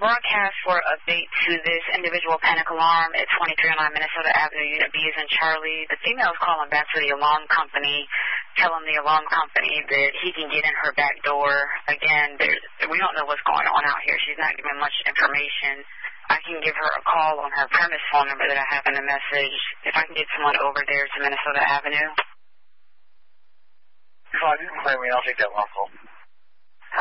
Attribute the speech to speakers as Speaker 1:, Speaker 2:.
Speaker 1: broadcast for update to this individual panic alarm at 2309 Minnesota Avenue, Unit B is in Charlie. The female is calling back to the alarm company, telling the alarm company that he can get in her back door. Again, we don't know what's going on out here. She's not giving much information. I can give her a call on her premise phone number that I have in the message. If I can get someone over there to Minnesota Avenue.
Speaker 2: Fine, you can play me. I'll take that one call.